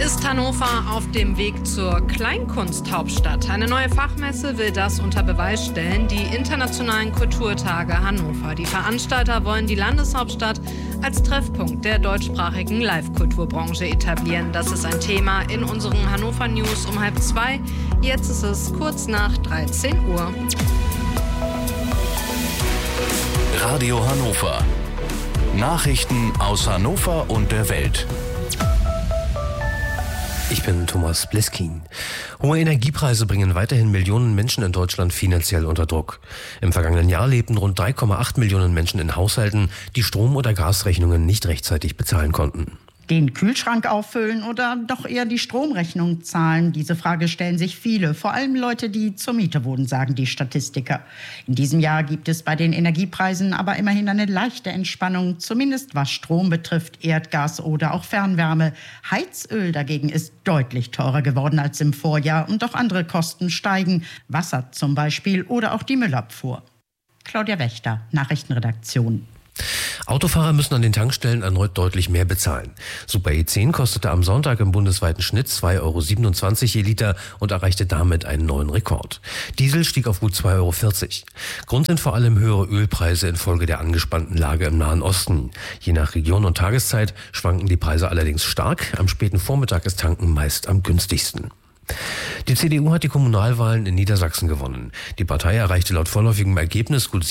Ist Hannover auf dem Weg zur Kleinkunsthauptstadt? Eine neue Fachmesse will das unter Beweis stellen. Die Internationalen Kulturtage Hannover. Die Veranstalter wollen die Landeshauptstadt als Treffpunkt der deutschsprachigen Live-Kulturbranche etablieren. Das ist ein Thema in unseren Hannover News um 1:30. Jetzt ist es kurz nach 13 Uhr. Radio Hannover. Nachrichten aus Hannover und der Welt. Ich bin Thomas Bliskin. Hohe Energiepreise bringen weiterhin Millionen Menschen in Deutschland finanziell unter Druck. Im vergangenen Jahr lebten rund 3,8 Millionen Menschen in Haushalten, die Strom- oder Gasrechnungen nicht rechtzeitig bezahlen konnten. Den Kühlschrank auffüllen oder doch eher die Stromrechnung zahlen? Diese Frage stellen sich viele, vor allem Leute, die zur Miete wohnen, sagen die Statistiker. In diesem Jahr gibt es bei den Energiepreisen aber immerhin eine leichte Entspannung, zumindest was Strom betrifft, Erdgas oder auch Fernwärme. Heizöl dagegen ist deutlich teurer geworden als im Vorjahr und auch andere Kosten steigen, Wasser zum Beispiel oder auch die Müllabfuhr. Claudia Wächter, Nachrichtenredaktion. Autofahrer müssen an den Tankstellen erneut deutlich mehr bezahlen. Super E10 kostete am Sonntag im bundesweiten Schnitt 2,27 € je Liter und erreichte damit einen neuen Rekord. Diesel stieg auf gut 2,40 €. Grund sind vor allem höhere Ölpreise infolge der angespannten Lage im Nahen Osten. Je nach Region und Tageszeit schwanken die Preise allerdings stark. Am späten Vormittag ist Tanken meist am günstigsten. Die CDU hat die Kommunalwahlen in Niedersachsen gewonnen. Die Partei erreichte laut vorläufigem Ergebnis gut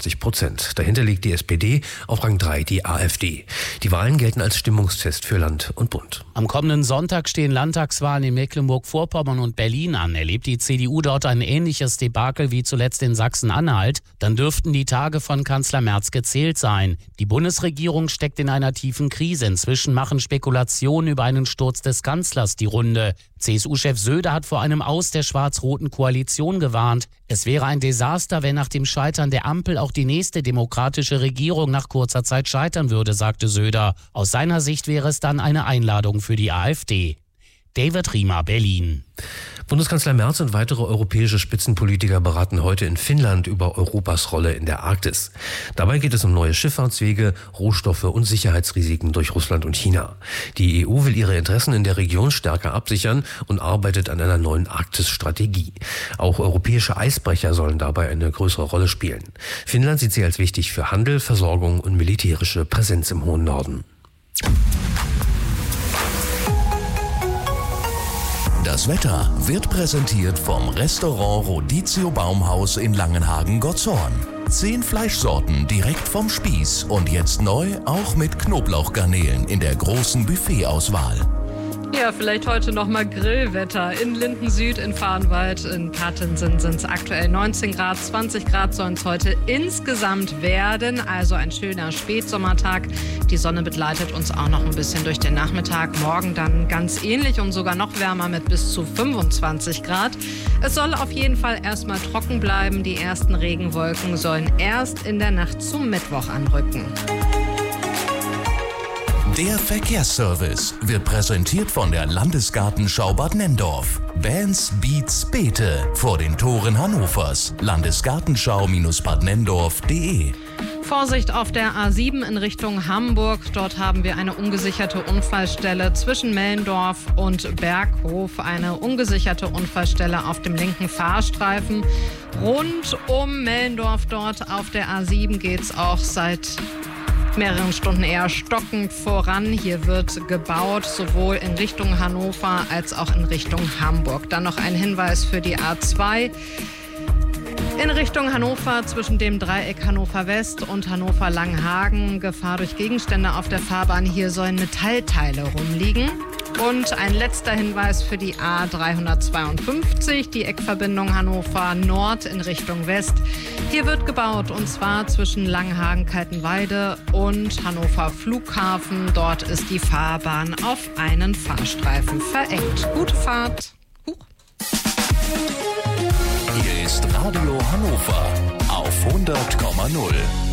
27%. Dahinter liegt die SPD, auf Rang 3 die AfD. Die Wahlen gelten als Stimmungstest für Land und Bund. Am kommenden Sonntag stehen Landtagswahlen in Mecklenburg-Vorpommern und Berlin an. Erlebt die CDU dort ein ähnliches Debakel wie zuletzt in Sachsen-Anhalt, dann dürften die Tage von Kanzler Merz gezählt sein. Die Bundesregierung steckt in einer tiefen Krise. Inzwischen machen Spekulationen über einen Sturz des Kanzlers die Runde. CSU-Chef Söder hat vor einem Aus der schwarz-roten Koalition gewarnt. Es wäre ein Desaster, wenn nach dem Scheitern der Ampel auch die nächste demokratische Regierung nach kurzer Zeit scheitern würde, sagte Söder. Aus seiner Sicht wäre es dann eine Einladung für die AfD. David Riemer, Berlin. Bundeskanzler Merz und weitere europäische Spitzenpolitiker beraten heute in Finnland über Europas Rolle in der Arktis. Dabei geht es um neue Schifffahrtswege, Rohstoffe und Sicherheitsrisiken durch Russland und China. Die EU will ihre Interessen in der Region stärker absichern und arbeitet an einer neuen Arktis-Strategie. Auch europäische Eisbrecher sollen dabei eine größere Rolle spielen. Finnland sieht sie als wichtig für Handel, Versorgung und militärische Präsenz im hohen Norden. Das Wetter wird präsentiert vom Restaurant Rodizio Baumhaus in Langenhagen-Gottshorn. 10 Fleischsorten direkt vom Spieß und jetzt neu auch mit Knoblauchgarnelen in der großen Buffetauswahl. Ja, vielleicht heute nochmal Grillwetter. In Linden Süd, in Farnwald, in Pattensen sind es aktuell 19 Grad, 20 Grad sollen es heute insgesamt werden. Also ein schöner Spätsommertag. Die Sonne begleitet uns auch noch ein bisschen durch den Nachmittag. Morgen dann ganz ähnlich und sogar noch wärmer mit bis zu 25 Grad. Es soll auf jeden Fall erstmal trocken bleiben. Die ersten Regenwolken sollen erst in der Nacht zum Mittwoch anrücken. Der Verkehrsservice wird präsentiert von der Landesgartenschau Bad Nenndorf. Bands, Beats, Beete vor den Toren Hannovers. Landesgartenschau-badnendorf.de. Vorsicht auf der A7 in Richtung Hamburg. Dort haben wir eine ungesicherte Unfallstelle zwischen Mellendorf und Berghof. Eine ungesicherte Unfallstelle auf dem linken Fahrstreifen. Rund um Mellendorf dort auf der A7 geht es auch seit mehreren Stunden eher stockend voran. Hier wird gebaut, sowohl in Richtung Hannover als auch in Richtung Hamburg. Dann noch ein Hinweis für die A2. In Richtung Hannover zwischen dem Dreieck Hannover West und Hannover Langhagen. Gefahr durch Gegenstände auf der Fahrbahn. Hier sollen Metallteile rumliegen. Und ein letzter Hinweis für die A352, die Eckverbindung Hannover Nord in Richtung West. Hier wird gebaut und zwar zwischen Langhagen-Kaltenweide und Hannover Flughafen. Dort ist die Fahrbahn auf einen Fahrstreifen verengt. Gute Fahrt. Hier ist Radio Hannover auf 100,0.